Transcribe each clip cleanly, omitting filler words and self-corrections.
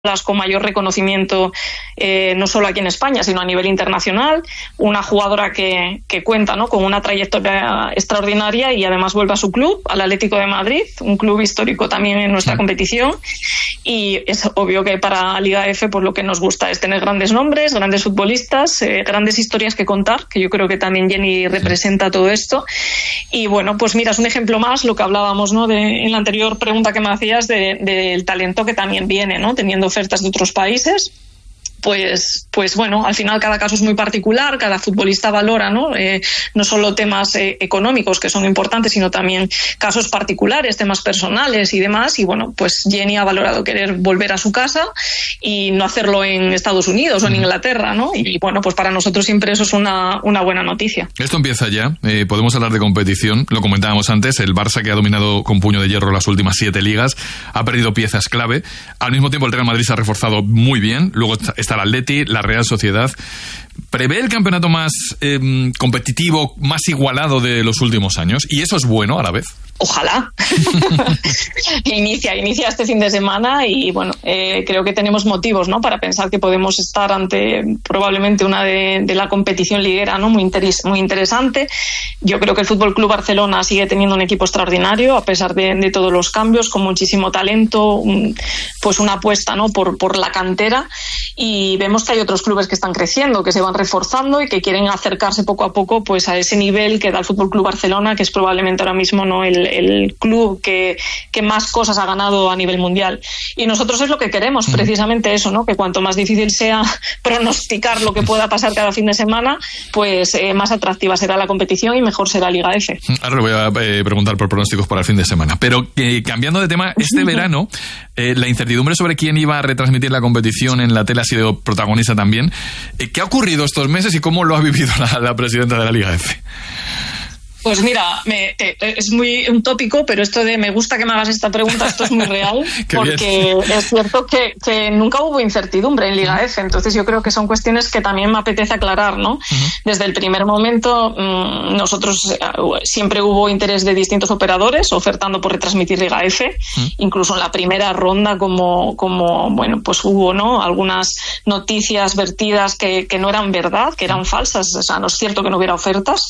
con mayor reconocimiento, no solo aquí en España, sino a nivel internacional. Una jugadora que cuenta, ¿no?, con una trayectoria extraordinaria y además vuelve a su club, al Atlético de Madrid, un club histórico también en nuestra competición. Y es obvio que para Liga F pues lo que nos gusta es tener grandes nombres, grandes futbolistas, grandes historias que contar, que yo creo que también Jenny representa todo esto. Y bueno, pues mira, es un ejemplo más lo que hablábamos, ¿no?, en la anterior pregunta que me hacías del talento que también viene, ¿no?, teniendo ofertas de otros países. Pues bueno, al final cada caso es muy particular, cada futbolista valora, ¿no? No solo temas económicos, que son importantes, sino también casos particulares, temas personales y demás. Y bueno, pues Jenny ha valorado querer volver a su casa y no hacerlo en Estados Unidos o en Inglaterra, ¿no? Y bueno, pues para nosotros siempre eso es una buena noticia. Esto empieza ya, podemos hablar de competición, lo comentábamos antes, el Barça, que ha dominado con puño de hierro las últimas 7 ligas, ha perdido piezas clave. Al mismo tiempo el Real Madrid se ha reforzado muy bien, luego está el Atleti, la Real Sociedad. ¿Prevé el campeonato más competitivo, más igualado de los últimos años? ¿Y eso es bueno a la vez? Ojalá. Inicia este fin de semana y bueno, creo que tenemos motivos, ¿no?, para pensar que podemos estar ante probablemente una de la competición liguera, ¿no?, muy interesante. Yo creo que el Fútbol Club Barcelona sigue teniendo un equipo extraordinario a pesar de todos los cambios, con muchísimo talento, pues una apuesta, ¿no?, por la cantera. Y vemos que hay otros clubes que están creciendo, que se van reforzando y que quieren acercarse poco a poco pues a ese nivel que da el Fútbol Club Barcelona, que es probablemente ahora mismo, ¿no?, el club que más cosas ha ganado a nivel mundial. Y nosotros es lo que queremos, precisamente eso, ¿no?, que cuanto más difícil sea pronosticar lo que pueda pasar cada fin de semana, pues más atractiva será la competición y mejor será Liga F. Ahora le voy a preguntar por pronósticos para el fin de semana. Pero cambiando de tema, este verano la incertidumbre sobre quién iba a retransmitir la competición en la tele ha sido protagonista también. ¿Qué ha ocurrido estos meses y cómo lo ha vivido la presidenta de la Liga F? Pues mira, es muy un tópico, pero esto de me gusta que me hagas esta pregunta, esto es muy real, porque es cierto que nunca hubo incertidumbre en Liga F, entonces yo creo que son cuestiones que también me apetece aclarar, ¿no? Desde el primer momento nosotros siempre hubo interés de distintos operadores ofertando por retransmitir Liga F, incluso en la primera ronda como bueno, pues hubo, ¿no?, algunas noticias vertidas que no eran verdad, que eran falsas, o sea, no es cierto que no hubiera ofertas.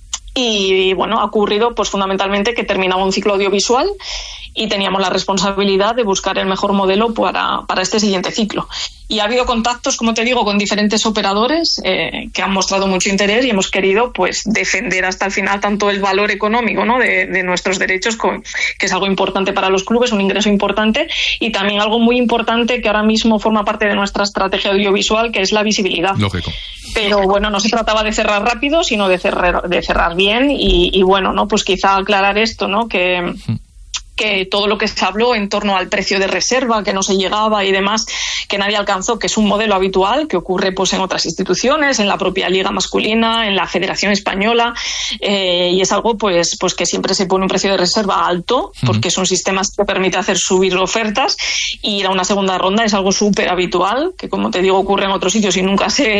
Y bueno, ha ocurrido pues fundamentalmente que terminaba un ciclo audiovisual y teníamos la responsabilidad de buscar el mejor modelo para este siguiente ciclo. Y ha habido contactos, como te digo, con diferentes operadores que han mostrado mucho interés y hemos querido pues defender hasta el final tanto el valor económico, ¿no?, de nuestros derechos, que es algo importante para los clubes, un ingreso importante, y también algo muy importante que ahora mismo forma parte de nuestra estrategia audiovisual, que es la visibilidad. Lógico. Pero bueno, no se trataba de cerrar rápido, sino de cerrar bien y bueno, ¿no?, pues quizá aclarar esto, ¿no?, que todo lo que se habló en torno al precio de reserva, que no se llegaba y demás, que nadie alcanzó, que es un modelo habitual que ocurre pues en otras instituciones, en la propia liga masculina, en la Federación Española, y es algo pues que siempre se pone un precio de reserva alto, porque es un sistema que permite hacer subir ofertas, y ir a una segunda ronda es algo súper habitual, que como te digo ocurre en otros sitios y nunca se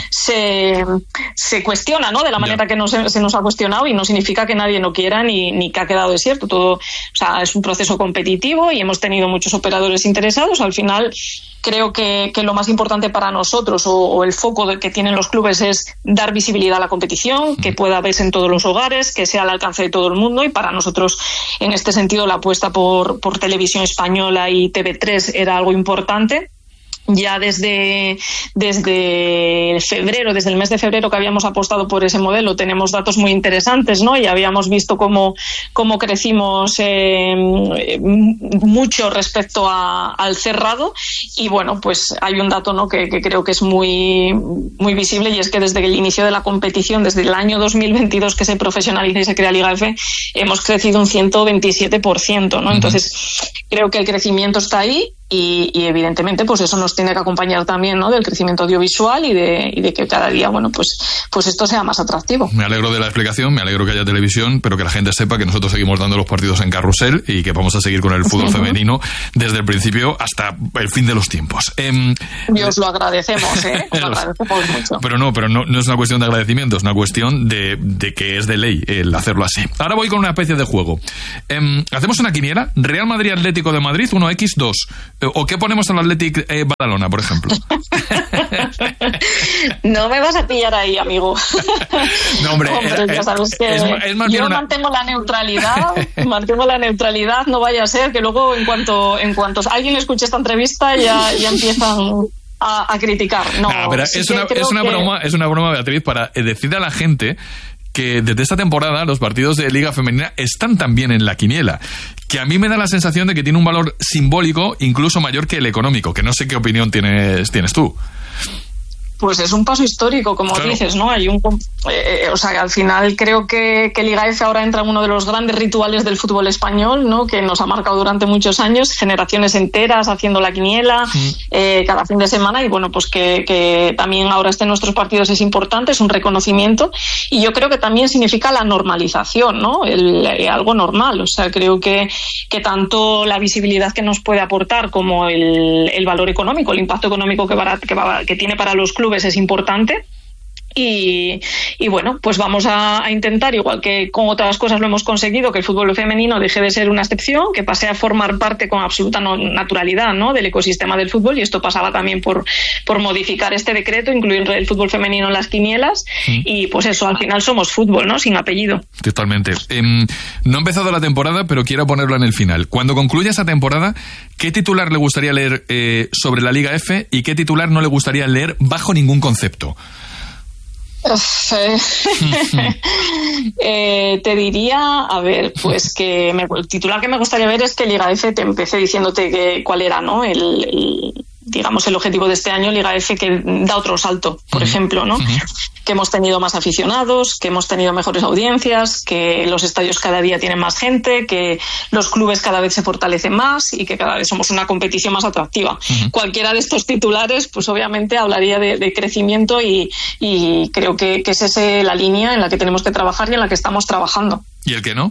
cuestiona, ¿no?, de la manera que se nos ha cuestionado, y no significa que nadie no quiera ni que ha quedado desierto. Todo, o sea, es un proceso competitivo y hemos tenido muchos operadores interesados. Al final creo que lo más importante para nosotros o el foco que tienen los clubes es dar visibilidad a la competición, que pueda verse en todos los hogares, que sea al alcance de todo el mundo, y para nosotros en este sentido la apuesta por Televisión Española y TV3 era algo importante. Ya desde febrero, desde el mes de febrero que habíamos apostado por ese modelo, tenemos datos muy interesantes, ¿no? Y habíamos visto cómo crecimos mucho respecto al cerrado. Y bueno, pues hay un dato, ¿no?, que creo que es muy, muy visible, y es que desde el inicio de la competición, desde el año 2022 que se profesionaliza y se crea Liga F, hemos crecido un 127%, ¿no? Entonces, creo que el crecimiento está ahí. Y evidentemente pues eso nos tiene que acompañar también, ¿no?, del crecimiento audiovisual y de que cada día, bueno, pues esto sea más atractivo. Me alegro de la explicación, me alegro que haya televisión, pero que la gente sepa que nosotros seguimos dando los partidos en carrusel y que vamos a seguir con el fútbol femenino desde el principio hasta el fin de los tiempos. Y os lo agradecemos, os lo agradecemos mucho. Pero no es una cuestión de agradecimiento, es una cuestión de que es de ley el hacerlo así. Ahora voy con una especie de juego. Hacemos una quiniela: Real Madrid Atlético de Madrid 1x2, ¿O qué ponemos en el Athletic Badalona, por ejemplo? No me vas a pillar ahí, amigo. No, hombre, ya sabes que es más bien mantengo la neutralidad, no vaya a ser que luego en cuanto alguien escuche esta entrevista ya empiezan a criticar. No, pero es una broma, Beatriz, para decirle a la gente que desde esta temporada los partidos de Liga Femenina están también en la quiniela, que a mí me da la sensación de que tiene un valor simbólico incluso mayor que el económico, que no sé qué opinión tienes tú. Pues es un paso histórico, como claro. Dices, ¿no? Hay al final creo que Liga F ahora entra en uno de los grandes rituales del fútbol español, ¿no? Que nos ha marcado durante muchos años, generaciones enteras haciendo la quiniela cada fin de semana, y bueno, pues que también ahora esté en nuestros partidos es importante, es un reconocimiento, y yo creo que también significa la normalización, ¿no? Algo normal. O sea, creo que tanto la visibilidad que nos puede aportar como el valor económico, el impacto económico que tiene para los clubes es importante. Y bueno, pues vamos a intentar, igual que con otras cosas lo hemos conseguido, que el fútbol femenino deje de ser una excepción, que pase a formar parte con absoluta naturalidad, ¿no? Del ecosistema del fútbol, y esto pasaba también por modificar este decreto, incluir el fútbol femenino en las quinielas, y pues eso, al final somos fútbol, ¿no? Sin apellido. Totalmente. No ha empezado la temporada, pero quiero ponerlo en el final. Cuando concluya esa temporada, ¿qué titular le gustaría leer sobre la Liga F y qué titular no le gustaría leer bajo ningún concepto? Te diría, a ver, pues que el titular que me gustaría ver es que Liga F, te empecé diciéndote cuál era, ¿no? Digamos, el objetivo de este año, Liga F, que da otro salto, por ejemplo, ¿no? Que hemos tenido más aficionados, que hemos tenido mejores audiencias, que los estadios cada día tienen más gente, que los clubes cada vez se fortalecen más y que cada vez somos una competición más atractiva. Cualquiera de estos titulares, pues obviamente hablaría de crecimiento, y creo que es esa la línea en la que tenemos que trabajar y en la que estamos trabajando. ¿Y el que no?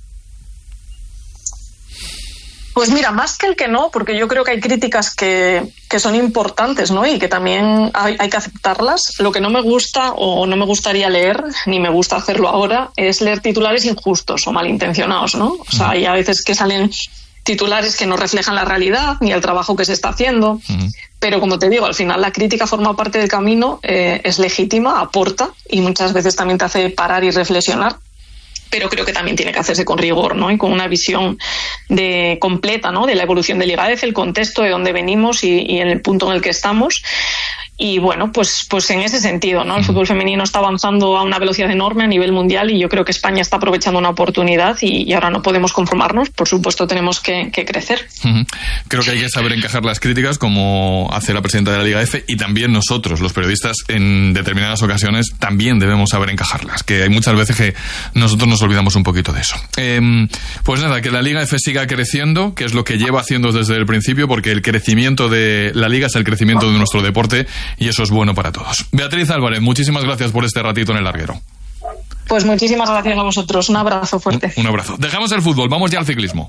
Pues mira, más que el que no, porque yo creo que hay críticas que son importantes, ¿no? Y que también hay que aceptarlas. Lo que no me gusta o no me gustaría leer, ni me gusta hacerlo ahora, es leer titulares injustos o malintencionados, ¿no? O sea, hay a veces que salen titulares que no reflejan la realidad ni el trabajo que se está haciendo. Pero como te digo, al final la crítica forma parte del camino, es legítima, aporta, y muchas veces también te hace parar y reflexionar. Pero creo que también tiene que hacerse con rigor, ¿no? Y con una visión completa, ¿no? De la evolución de Liga F, el contexto de dónde venimos y en el punto en el que estamos. Y bueno, pues en ese sentido, ¿no? El fútbol femenino está avanzando a una velocidad enorme a nivel mundial, y yo creo que España está aprovechando una oportunidad, y ahora no podemos conformarnos. Por supuesto, tenemos que crecer. Creo que hay que saber encajar las críticas, como hace la presidenta de la Liga F, y también nosotros, los periodistas, en determinadas ocasiones también debemos saber encajarlas, que hay muchas veces que nosotros nos olvidamos un poquito de eso. Pues nada, que la Liga F siga creciendo, que es lo que lleva haciendo desde el principio, porque el crecimiento de la Liga es el crecimiento de nuestro deporte, y eso es bueno para todos. Beatriz Álvarez, muchísimas gracias por este ratito en el larguero. Pues muchísimas gracias a vosotros. Un abrazo fuerte. Un abrazo. Dejamos el fútbol, vamos ya al ciclismo.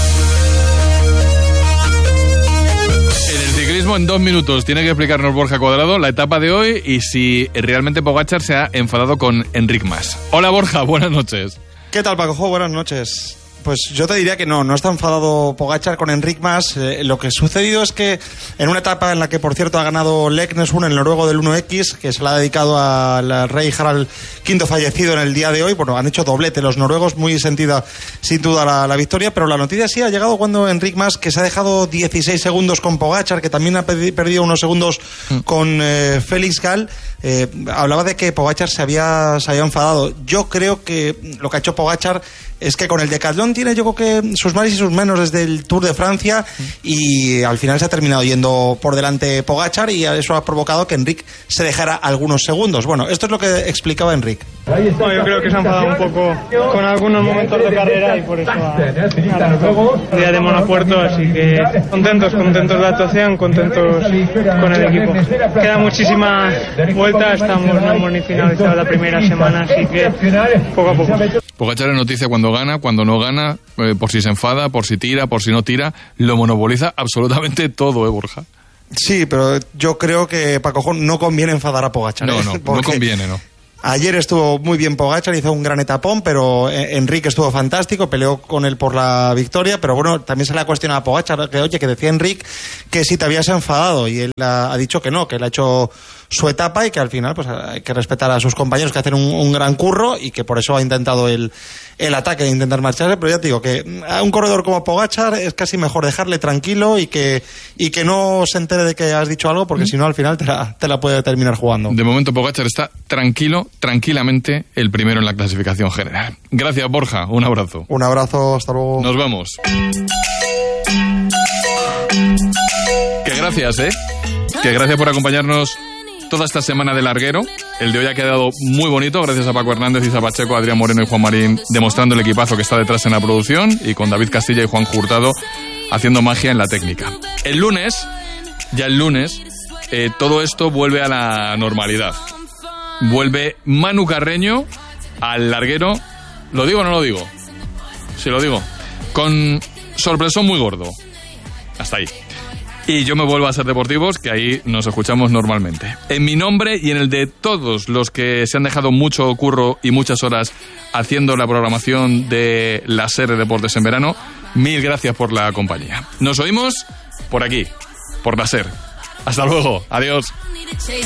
En el ciclismo, en 2 minutos, tiene que explicarnos Borja Cuadrado la etapa de hoy y si realmente Pogačar se ha enfadado con Enric Mas. Hola Borja, buenas noches. ¿Qué tal, Paco? Buenas noches. Pues yo te diría que no está enfadado Pogačar con Enric Mas. Lo que ha sucedido es que en una etapa en la que, por cierto, ha ganado Leknesund, el noruego del 1X, que se la ha dedicado al rey Harald V fallecido en el día de hoy. Bueno, han hecho doblete los noruegos, muy sentida sin duda la victoria, pero la noticia sí ha llegado cuando Enric Mas, que se ha dejado 16 segundos con Pogačar, que también ha perdido unos segundos con Félix Gall, hablaba de que Pogačar se había enfadado. Yo creo que lo que ha hecho Pogačar es que con el decatlón tiene, yo creo que sus más y sus menos desde el Tour de Francia, y al final se ha terminado yendo por delante Pogačar, y eso ha provocado que Enric se dejara algunos segundos. Bueno, esto es lo que explicaba Enric. Bueno, yo creo que se ha enfadado un poco con algunos momentos de carrera, y por eso ha día de monopuerto, así que contentos de la actuación, contentos con el equipo. Queda muchísimas vueltas, no hemos ni finalizado la primera semana, así que poco a poco. Pogačar es noticia cuando gana, cuando no gana, por si se enfada, por si tira, por si no tira, lo monopoliza absolutamente todo, Borja. Sí, pero yo creo que, Paco, no conviene enfadar a Pogačar. No conviene, no. Ayer estuvo muy bien Pogačar, hizo un gran etapón, pero Enric estuvo fantástico, peleó con él por la victoria, pero bueno, también se le ha cuestionado a Pogačar, que decía Enric que si te habías enfadado, y él ha dicho que no, que él ha hecho su etapa y que al final pues hay que respetar a sus compañeros que hacen un gran curro y que por eso ha intentado el ataque de intentar marcharse, pero ya te digo que a un corredor como Pogačar es casi mejor dejarle tranquilo y que no se entere de que has dicho algo, porque si no al final te la puede terminar jugando. De momento Pogačar está tranquilamente el primero en la clasificación general. Gracias, Borja, un abrazo. Un abrazo, hasta luego. Nos vamos. Que gracias, que gracias por acompañarnos toda esta semana de larguero. El de hoy ha quedado muy bonito, gracias a Paco Hernández, Isa Pacheco, Adrián Moreno y Juan Marín, demostrando el equipazo que está detrás en la producción, y con David Castilla y Juan Hurtado haciendo magia en la técnica. El lunes, todo esto vuelve a la normalidad. Vuelve Manu Carreño al larguero. ¿Lo digo o no lo digo? Sí, lo digo. Con sorpresón muy gordo. Hasta ahí. Y yo me vuelvo a Ser Deportivos, que ahí nos escuchamos normalmente. En mi nombre y en el de todos los que se han dejado mucho curro y muchas horas haciendo la programación de la SER Deportes en verano, mil gracias por la compañía. Nos oímos por aquí, por la SER. Hasta luego. Adiós.